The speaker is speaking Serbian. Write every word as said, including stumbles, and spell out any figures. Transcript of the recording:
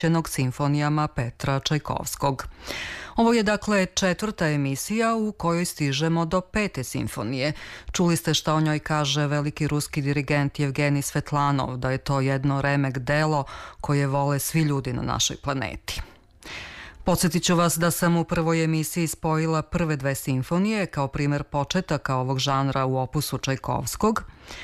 simfonijama Petra Čajkovskog. Ovo je dakle četvrta emisija u kojoj stižemo do pete simfonije. Čuli ste šta o njoj kaže veliki ruski dirigent Evgenij Svetlanov, da je to jedno remek delo koje vole svi ljudi na našoj planeti. Podsjetit ću vas da sam u prvoj emisiji spojila prve dve simfonije kao primer početaka ovog žanra u opusu Čajkovskog.